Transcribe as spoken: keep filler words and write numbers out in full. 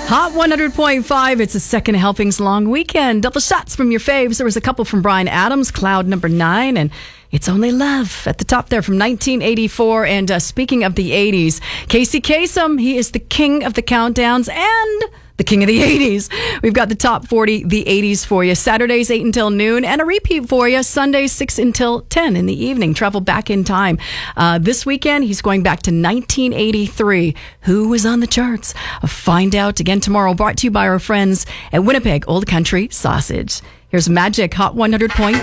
Hot one hundred point five. It's a second helpings long weekend. Double shots from your faves. There was a couple from Bryan Adams, Cloud number nine, and It's Only Love at the top there from nineteen eighty-four. And uh, speaking of the eighties, Casey Kasem, he is the king of the countdowns and the king of the eighties. We've got the top forty, the eighties for you. Saturdays, eight until noon, and a repeat for you. Sundays, six until ten in the evening. Travel back in time. Uh, this weekend, he's going back to nineteen eighty-three. Who was on the charts? Find out again tomorrow. Brought to you by our friends at Winnipeg Old Country Sausage. Here's Magic Hot one hundred point